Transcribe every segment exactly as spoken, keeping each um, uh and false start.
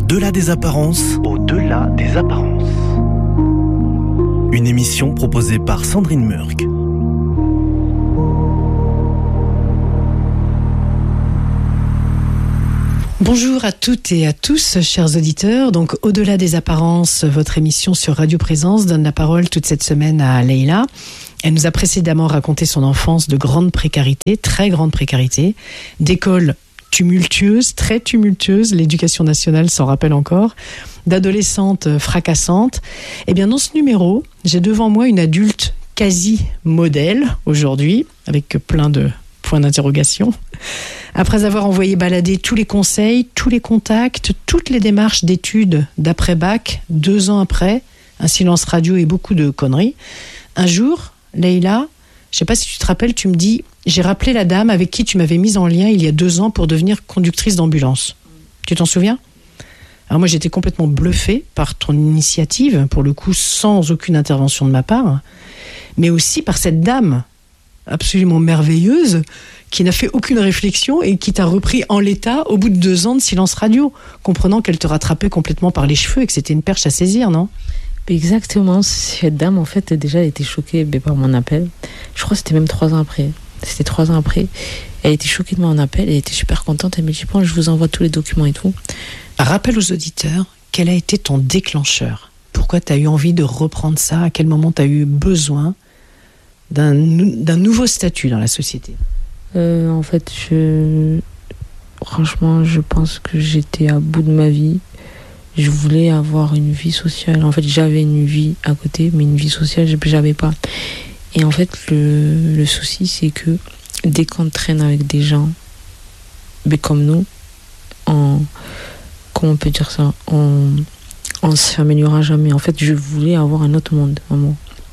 Au-delà des apparences. Au-delà des apparences. Une émission proposée par Sandrine Murk. Bonjour à toutes et à tous, chers auditeurs. Donc, Au-delà des apparences, votre émission sur Radio Présence donne la parole toute cette semaine à Leïla. Elle nous a précédemment raconté son enfance de grande précarité, très grande précarité, d'école tumultueuse, très tumultueuse, l'éducation nationale s'en rappelle encore, d'adolescente fracassante. Eh bien, dans ce numéro, j'ai devant moi une adulte quasi modèle aujourd'hui, avec plein de points d'interrogation. Après avoir envoyé balader tous les conseils, tous les contacts, toutes les démarches d'études d'après-bac, deux ans après, un silence radio et beaucoup de conneries, un jour, Leïla, je ne sais pas si tu te rappelles, tu me dis « J'ai rappelé la dame avec qui tu m'avais mise en lien il y a deux ans pour devenir conductrice d'ambulance. » Tu t'en souviens ? Alors moi, j'étais complètement bluffée par ton initiative, pour le coup, sans aucune intervention de ma part, mais aussi par cette dame absolument merveilleuse qui n'a fait aucune réflexion et qui t'a repris en l'état au bout de deux ans de silence radio, comprenant qu'elle te rattrapait complètement par les cheveux et que c'était une perche à saisir, non ? Exactement, cette dame, en fait, déjà, elle était choquée par mon appel. Je crois que c'était même trois ans après. C'était trois ans après. Elle était choquée de mon appel, elle était super contente. Elle m'a dit, bon, je vous envoie tous les documents et tout. Rappelle aux auditeurs, quel a été ton déclencheur ? Pourquoi tu as eu envie de reprendre ça ? À quel moment tu as eu besoin d'un, d'un nouveau statut dans la société ? euh, En fait, je... franchement, je pense que j'étais à bout de ma vie. Je voulais avoir une vie sociale. En fait, j'avais une vie à côté, mais une vie sociale, j'avais pas. Et en fait, le, le souci, c'est que dès qu'on traîne avec des gens mais comme nous, on, comment on peut dire ça, on ne s'améliorera jamais. En fait, je voulais avoir un autre monde, vraiment.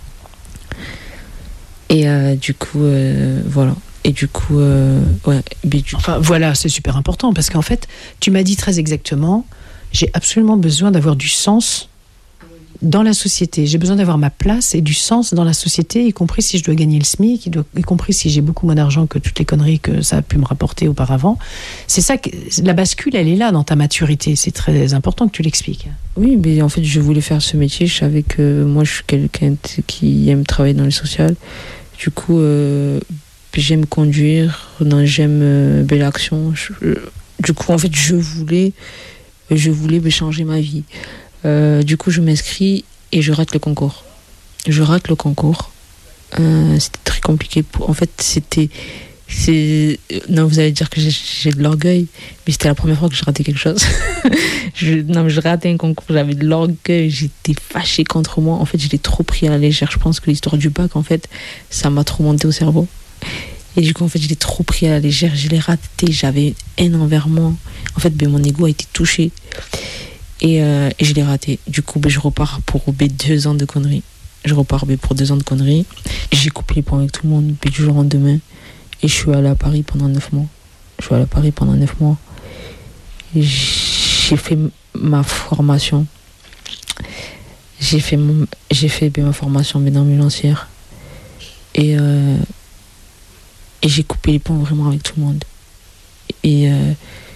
Et euh, du coup, euh, voilà. Et du coup, euh, ouais. Mais du enfin, voilà, c'est super important parce qu'en fait, tu m'as dit très exactement, j'ai absolument besoin d'avoir du sens dans la société. J'ai besoin d'avoir ma place et du sens dans la société, y compris si je dois gagner le SMIC, y compris si j'ai beaucoup moins d'argent que toutes les conneries que ça a pu me rapporter auparavant. C'est ça, que, la bascule, elle est là dans ta maturité. C'est très important que tu l'expliques. Oui, mais en fait, je voulais faire ce métier. Je savais que moi, je suis quelqu'un qui aime travailler dans le social. Du coup, euh, j'aime conduire, non, j'aime euh, belle action. Je, du coup, en fait, je voulais, je voulais changer ma vie. Euh, du coup, je m'inscris et je rate le concours. Je rate le concours. Euh, c'était très compliqué. Pour... En fait, c'était... C'est... Non, vous allez dire que j'ai, j'ai de l'orgueil, mais c'était la première fois que je ratais quelque chose. je... Non, mais je ratais un concours, j'avais de l'orgueil, j'étais fâchée contre moi. En fait, je l'ai trop pris à la légère. Je pense que l'histoire du bac, en fait, ça m'a trop monté au cerveau. Et du coup, en fait, je l'ai trop pris à la légère. Je l'ai raté, j'avais haine envers moi. En fait, ben, mon ego a été touché. Et, euh, et je l'ai raté. Du coup, ben, je repars pour ben, deux ans de conneries. Je repars ben, pour deux ans de conneries. J'ai coupé les ponts avec tout le monde ben, du jour au lendemain. Et je suis allé à Paris pendant neuf mois. Je suis allé à Paris pendant neuf mois. Et j'ai fait ma formation. J'ai fait, mon, j'ai fait ben, ma formation ben, d'ambulancière. Et, euh, et j'ai coupé les ponts vraiment avec tout le monde. Et... Euh,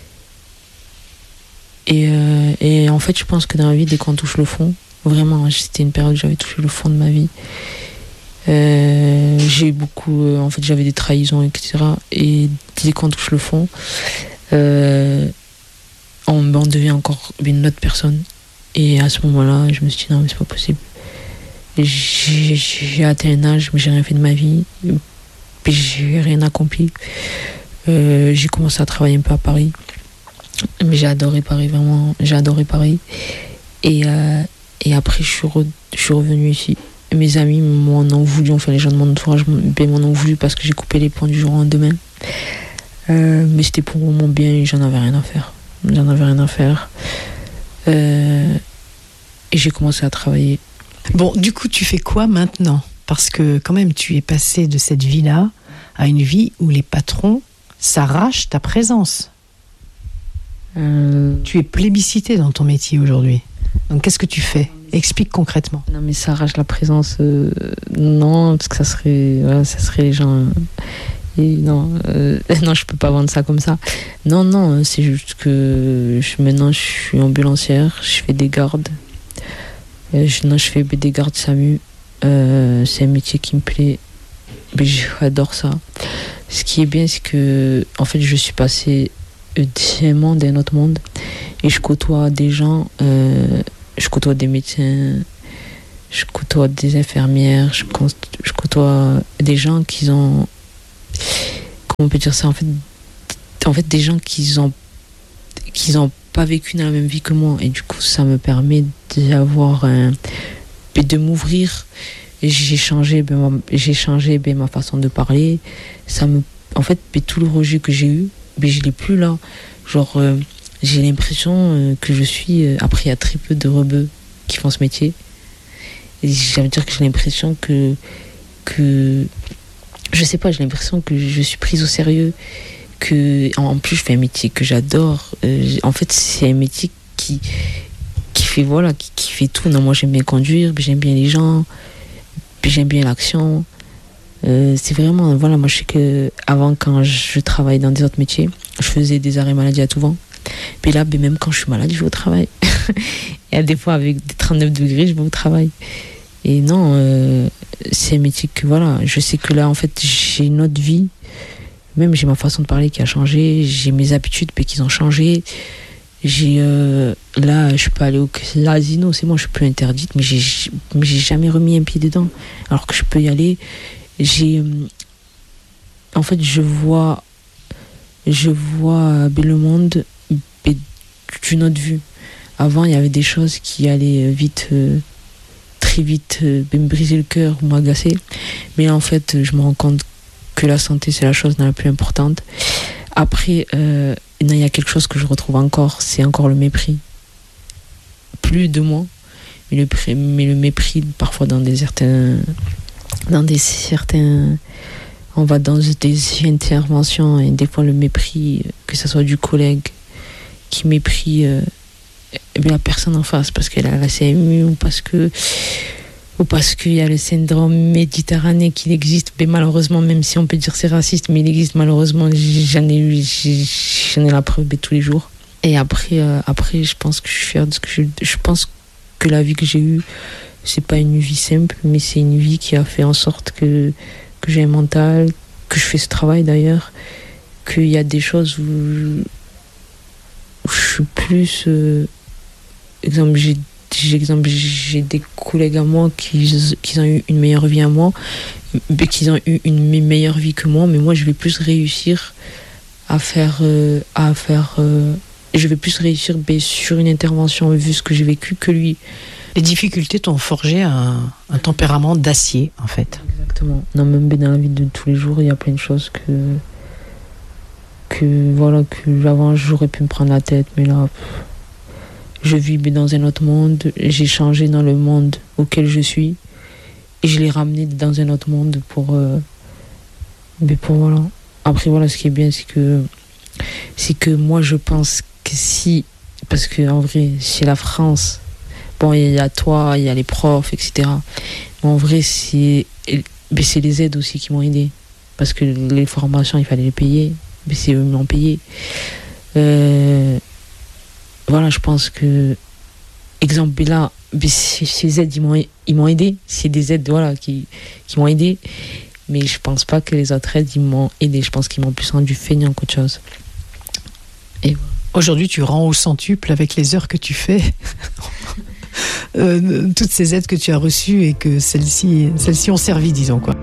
Et, euh, et en fait, je pense que dans la vie, dès qu'on touche le fond, vraiment, c'était une période où j'avais touché le fond de ma vie. Euh, j'ai eu beaucoup, euh, en fait, j'avais des trahisons, et cetera. Et dès qu'on touche le fond, euh, on, on devient encore une autre personne. Et à ce moment-là, je me suis dit, non, mais c'est pas possible. Et j'ai, j'ai atteint un âge, mais j'ai rien fait de ma vie. Puis j'ai rien accompli. Euh, j'ai commencé à travailler un peu à Paris. Mais j'ai adoré Paris, vraiment, j'ai adoré Paris. Et, euh, et après, je suis, re, je suis revenue ici. Et mes amis m'en ont voulu, enfin les gens de mon entourage m'en ont voulu parce que j'ai coupé les ponts du jour au lendemain. Euh, mais c'était pour mon bien et j'en avais rien à faire. J'en avais rien à faire. Euh, et j'ai commencé à travailler. Bon, du coup, tu fais quoi maintenant ? Parce que quand même, tu es passé de cette vie-là à une vie où les patrons s'arrachent ta présence. Euh... Tu es plébiscité dans ton métier aujourd'hui. Donc qu'est-ce que tu fais ? Explique concrètement. Non mais ça arrache la présence. Euh, non, parce que ça serait, voilà, ça serait les gens. Et non, euh, non, je peux pas vendre ça comme ça. Non, non, c'est juste que je, maintenant je suis ambulancière, je fais des gardes. Euh, je, non, je fais des gardes SAMU. Euh, c'est un métier qui me plaît. Mais j'adore ça. Ce qui est bien, c'est que en fait, je suis passée d'un monde d'un autre monde et je côtoie des gens, euh, je côtoie des médecins, je côtoie des infirmières, je, je côtoie des gens qui ont, comment on peut dire ça, en fait, en fait des gens qui ont, qui ont pas vécu dans la même vie que moi, et du coup, ça me permet d'avoir un, de m'ouvrir. J'ai changé, ben, ma, j'ai changé ben, ma façon de parler. Ça me, en fait, ben, tout le rejet que j'ai eu, ben, je l'ai plus là. Genre, euh, j'ai l'impression euh, que je suis. Euh, après, il y a très peu de rebeux qui font ce métier. Et ça veut dire que j'ai l'impression que, que. Je sais pas, j'ai l'impression que je suis prise au sérieux. Que, en plus, je fais un métier que j'adore. Euh, en fait, c'est un métier qui, qui fait, voilà, qui, qui fait tout. Non, moi, j'aime bien conduire, ben, j'aime bien les gens. Puis j'aime bien l'action. Euh, c'est vraiment, voilà, moi je sais que avant, quand je travaillais dans des autres métiers, je faisais des arrêts maladie à tout vent. Puis là, ben, même quand je suis malade, je vais au travail. Et des fois, avec des trente-neuf degrés, je vais au travail. Et non, euh, c'est un métier que, voilà, je sais que là, en fait, j'ai une autre vie. Même j'ai ma façon de parler qui a changé. J'ai mes habitudes mais qui ont changé. J'ai euh, là je peux aller au casino, c'est moi, je suis plus interdite, mais j'ai mais j'ai jamais remis un pied dedans alors que je peux y aller. J'ai euh, en fait je vois je vois ben, le monde ben, d'une autre vue. Avant il y avait des choses qui allaient vite euh, très vite euh, ben, me briser le cœur ou m'agacer, mais en fait je me rends compte que la santé c'est la chose la plus importante. Après euh, il y a quelque chose que je retrouve encore, c'est encore le mépris. Plus de moi, mais le, mais le mépris parfois dans des certains, dans des certains, on va dans des interventions et des fois le mépris, que ce soit du collègue qui méprie euh, la personne en face parce qu'elle a la C M U ou parce que ou parce qu'il y a le syndrome méditerranéen qui existe, mais malheureusement, même si on peut dire c'est raciste, mais il existe malheureusement, j'en ai eu, j'en ai la preuve tous les jours. Et après, euh, après, je pense que je suis fière de ce que je, je pense que la vie que j'ai eue, c'est pas une vie simple, mais c'est une vie qui a fait en sorte que, que j'ai un mental, que je fais ce travail d'ailleurs, qu'il y a des choses où, où je suis plus, euh, exemple, j'ai J'ai, exemple, j'ai des collègues à moi qui, qui ont eu une meilleure vie à moi, mais qui ont eu une meilleure vie que moi, mais moi je vais plus réussir à faire, euh, à faire euh, je vais plus réussir ben, sur une intervention vu ce que j'ai vécu que lui. Les difficultés t'ont forgé un, un tempérament d'acier en fait. Exactement. Non, même ben, dans la vie de tous les jours, il y a plein de choses que que voilà, que avant j'aurais pu me prendre la tête, mais là pff, je vis dans un autre monde, j'ai changé dans le monde auquel je suis et je l'ai ramené dans un autre monde pour, euh, mais pour voilà. Après voilà, ce qui est bien, c'est que c'est que moi je pense que si, parce que en vrai, c'est la France. Bon, il y a toi, il y a les profs, et cetera. Mais en vrai, c'est, mais c'est les aides aussi qui m'ont aidé, parce que les formations, il fallait les payer, mais c'est eux qui m'ont payé. Euh, Voilà, je pense que, exemple, là, ces aides, ils m'ont, ils m'ont aidé. C'est des aides, voilà, qui, qui m'ont aidé. Mais je pense pas que les autres aides, ils m'ont aidé. Je pense qu'ils m'ont plus rendu feignant qu'autre chose. Et voilà. Aujourd'hui, tu rends au centuple avec les heures que tu fais. euh, toutes ces aides que tu as reçues et que celles-ci, celles-ci ont servi, disons, quoi.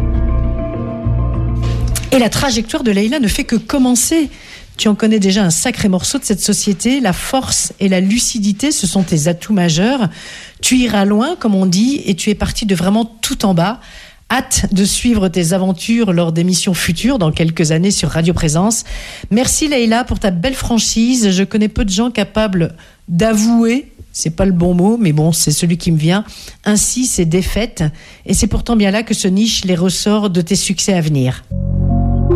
Et la trajectoire de Leïla ne fait que commencer. Tu en connais déjà un sacré morceau de cette société. La force et la lucidité, ce sont tes atouts majeurs. Tu iras loin, comme on dit, et tu es parti de vraiment tout en bas. Hâte de suivre tes aventures lors d'émissions futures dans quelques années sur Radio Présence. Merci Leïla pour ta belle franchise. Je connais peu de gens capables d'avouer, c'est pas le bon mot, mais bon, c'est celui qui me vient, ainsi ces défaites. Et c'est pourtant bien là que se nichent les ressorts de tes succès à venir.